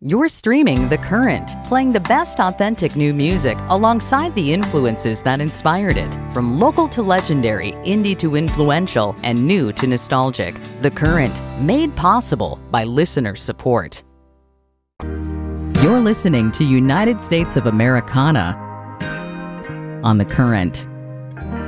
You're streaming The Current, playing the best authentic new music alongside the influences that inspired it. From local to legendary, indie to influential, and new to nostalgic. The Current, made possible by listener support. You're listening to United States of Americana on The Current.